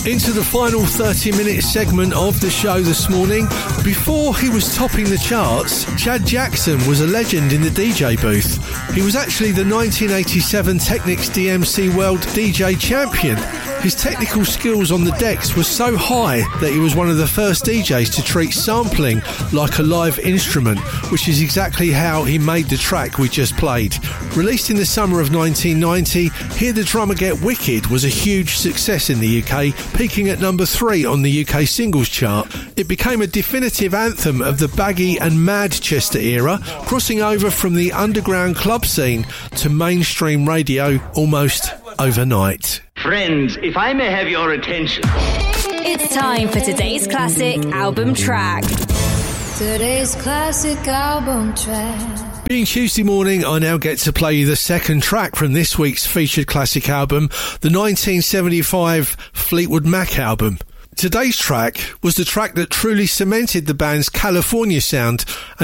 Into the final 30-minute segment of the show this morning. Before he was topping the charts, Chad Jackson was a legend in the DJ booth. He was actually the 1987 Technics DMC World DJ Champion. His technical skills on the decks were so high that he was one of the first DJs to treat sampling like a live instrument, which is exactly how he made the track we just played. Released in the summer of 1990, Hear the Drummer Get Wicked was a huge success in the UK, peaking at number 3 on the UK singles chart. It became a definitive anthem of the baggy and Manchester era, crossing over from the underground club scene to mainstream radio almost overnight. Friends, if I may have your attention. It's time for today's classic album track. Today's classic album track. Being Tuesday morning, I now get to play you the second track from this week's featured classic album, the 1975 Fleetwood Mac album. Today's track was the track that truly cemented the band's California sound